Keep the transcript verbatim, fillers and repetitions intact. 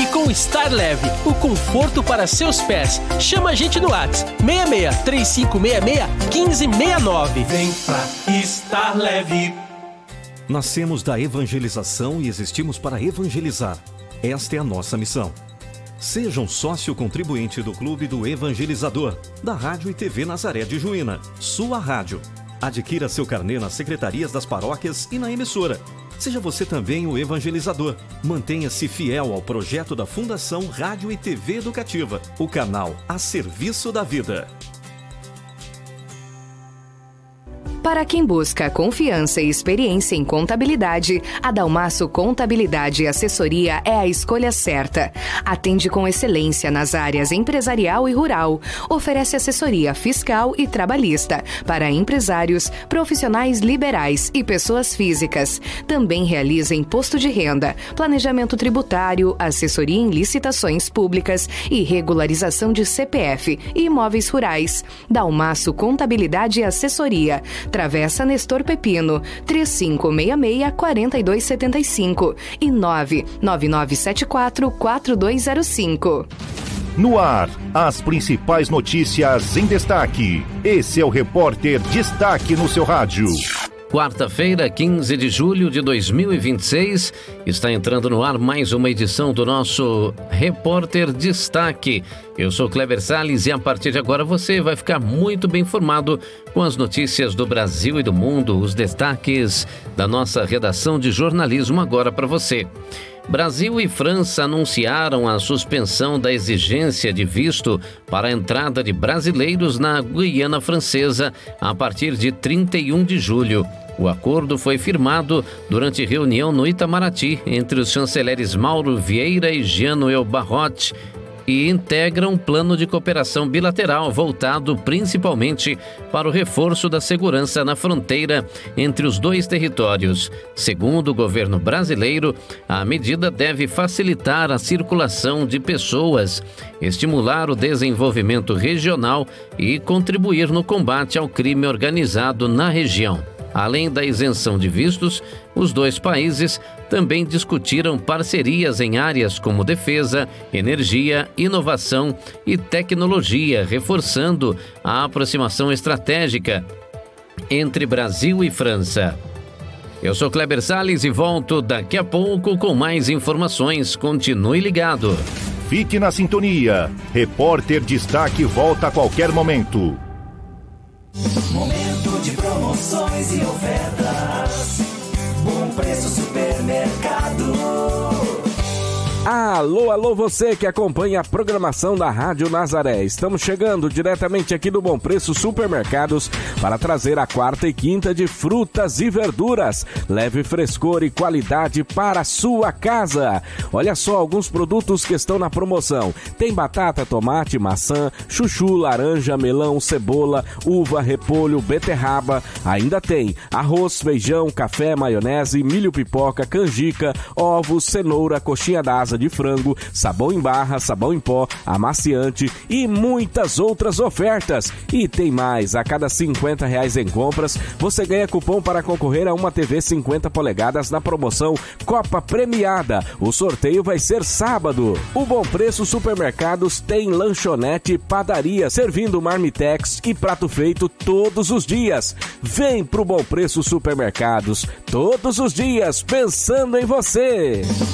e com Estar Leve, o conforto para seus pés. Chama a gente no WhatsApp seis seis três cinco seis seis, um cinco seis nove. Vem pra Estar Leve. Nascemos da evangelização e existimos para evangelizar. Esta é a nossa missão. Seja um sócio contribuinte do Clube do Evangelizador, da Rádio e T V Nazaré de Juína, sua rádio. Adquira seu carnê nas secretarias das paróquias e na emissora. Seja você também o evangelizador. Mantenha-se fiel ao projeto da Fundação Rádio e T V Educativa, o canal a serviço da vida. Para quem busca confiança e experiência em contabilidade, a Dalmaço Contabilidade e Assessoria é a escolha certa. Atende com excelência nas áreas empresarial e rural. Oferece assessoria fiscal e trabalhista para empresários, profissionais liberais e pessoas físicas. Também realiza imposto de renda, planejamento tributário, assessoria em licitações públicas e regularização de C P F e imóveis rurais. Dalmaço Contabilidade e Assessoria. Travessa Nestor Pepino, três cinco seis seis, quatro dois sete cinco e nove nove nove sete quatro, quatro dois zero cinco. No ar, as principais notícias em destaque. Esse é o Repórter Destaque no seu rádio. Quarta-feira, quinze de julho de dois mil e vinte e seis, está entrando no ar mais uma edição do nosso Repórter Destaque. Eu sou Cleber Salles e a partir de agora você vai ficar muito bem informado com as notícias do Brasil e do mundo, os destaques da nossa redação de jornalismo agora para você. Brasil e França anunciaram a suspensão da exigência de visto para a entrada de brasileiros na Guiana Francesa a partir de trinta e um de julho. O acordo foi firmado durante reunião no Itamaraty entre os chanceleres Mauro Vieira e Jean-Noël Barrot e integra um plano de cooperação bilateral voltado principalmente para o reforço da segurança na fronteira entre os dois territórios. Segundo o governo brasileiro, a medida deve facilitar a circulação de pessoas, estimular o desenvolvimento regional e contribuir no combate ao crime organizado na região. Além da isenção de vistos, os dois países também discutiram parcerias em áreas como defesa, energia, inovação e tecnologia, reforçando a aproximação estratégica entre Brasil e França. Eu sou Cleber Salles e volto daqui a pouco com mais informações. Continue ligado. Fique na sintonia. Repórter Destaque volta a qualquer momento. Momento de promoções e ofertas. Bom Preço Supermercado. Alô, alô, você que acompanha a programação da Rádio Nazaré. Estamos chegando diretamente aqui do Bom Preço Supermercados para trazer a quarta e quinta de frutas e verduras. Leve frescor e qualidade para a sua casa. Olha só alguns produtos que estão na promoção. Tem batata, tomate, maçã, chuchu, laranja, melão, cebola, uva, repolho, beterraba. Ainda tem arroz, feijão, café, maionese, milho pipoca, canjica, ovos, cenoura, coxinha da asa de frango, sabão em barra, sabão em pó, amaciante e muitas outras ofertas. E tem mais, a cada cinquenta reais em compras, você ganha cupom para concorrer a uma T V cinquenta polegadas na promoção Copa Premiada. O sorteio vai ser sábado. O Bom Preço Supermercados tem lanchonete e padaria, servindo marmitex e prato feito todos os dias. Vem pro Bom Preço Supermercados, todos os dias, pensando em você.